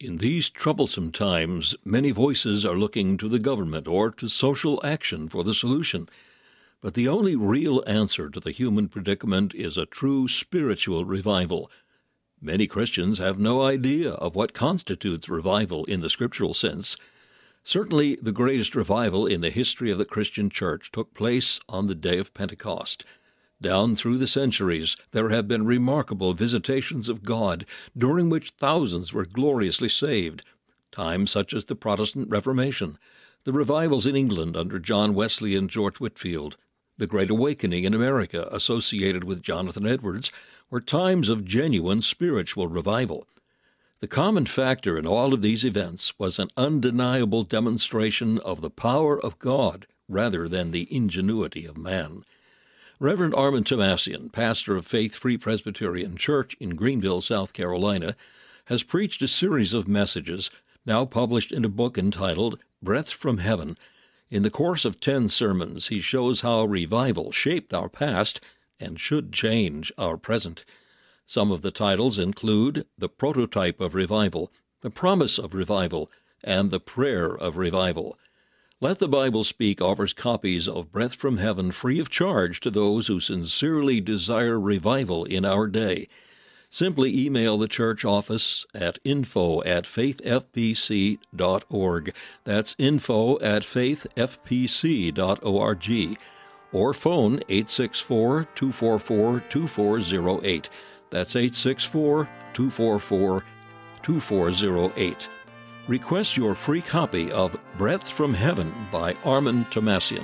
In these troublesome times, many voices are looking to the government or to social action for the solution. But the only real answer to the human predicament is a true spiritual revival. Many Christians have no idea of what constitutes revival in the scriptural sense. Certainly, the greatest revival in the history of the Christian church took place on the day of Pentecost. Down through the centuries, there have been remarkable visitations of God, during which thousands were gloriously saved. Times such as the Protestant Reformation, the revivals in England under John Wesley and George Whitefield, the Great Awakening in America associated with Jonathan Edwards, were times of genuine spiritual revival. The common factor in all of these events was an undeniable demonstration of the power of God rather than the ingenuity of man. Reverend Armin Tomasian, pastor of Faith Free Presbyterian Church in Greenville, South Carolina, has preached a series of messages now published in a book entitled Breath from Heaven. In the course of 10 sermons, he shows how revival shaped our past and should change our present. Some of the titles include The Prototype of Revival, The Promise of Revival, and The Prayer of Revival. Let the Bible Speak offers copies of Breath from Heaven free of charge to those who sincerely desire revival in our day. Simply email the church office at info@faithfpc.org. That's info@faithfpc.org. Or phone 864-244-2408. That's 864-244-2408. Request your free copy of Breath from Heaven by Armin Tomasian.